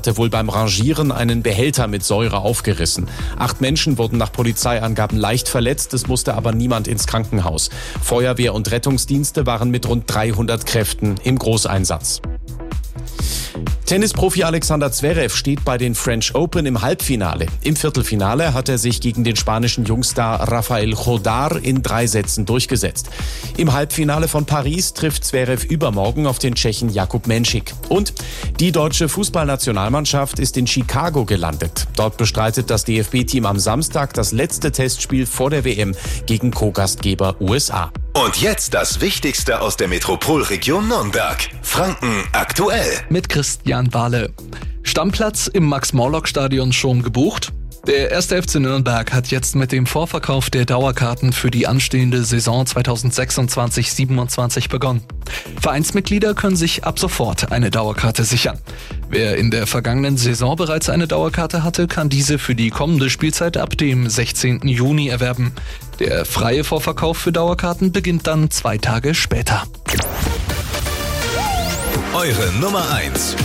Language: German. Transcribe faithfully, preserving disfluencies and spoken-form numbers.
hatte wohl beim Rangieren einen Behälter mit Säure aufgerissen. Acht Menschen wurden nach Polizeiangaben leicht verletzt, es musste aber niemand ins Krankenhaus. Feuerwehr und Rettungsdienste waren mit rund dreihundert Kräften im Großeinsatz. Tennisprofi Alexander Zverev steht bei den French Open im Halbfinale. Im Viertelfinale hat er sich gegen den spanischen Jungstar Rafael Jodar in drei Sätzen durchgesetzt. Im Halbfinale von Paris trifft Zverev übermorgen auf den Tschechen Jakub Menšík. Und die deutsche Fußballnationalmannschaft ist in Chicago gelandet. Dort bestreitet das D F B-Team am Samstag das letzte Testspiel vor der W M gegen Co-Gastgeber U S A. Und jetzt das Wichtigste aus der Metropolregion Nürnberg. Franken aktuell. Mit Christian Wahle. Stammplatz im Max-Morlock-Stadion schon gebucht? Der erste F C Nürnberg hat jetzt mit dem Vorverkauf der Dauerkarten für die anstehende Saison zweitausendsechsundzwanzig siebenundzwanzig begonnen. Vereinsmitglieder können sich ab sofort eine Dauerkarte sichern. Wer in der vergangenen Saison bereits eine Dauerkarte hatte, kann diese für die kommende Spielzeit ab dem sechzehnten Juni erwerben. Der freie Vorverkauf für Dauerkarten beginnt dann zwei Tage später. Eure Nummer eins